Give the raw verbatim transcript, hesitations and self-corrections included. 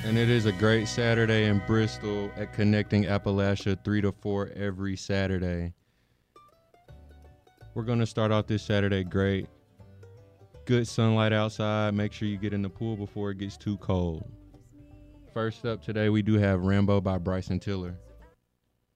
And it is a great Saturday in Bristol at Connecting Appalachia three to four every Saturday. We're going to start out this Saturday great. Good sunlight outside. Make sure you get in the pool before it gets too cold. First up today, we do have Rambo by Bryson Tiller.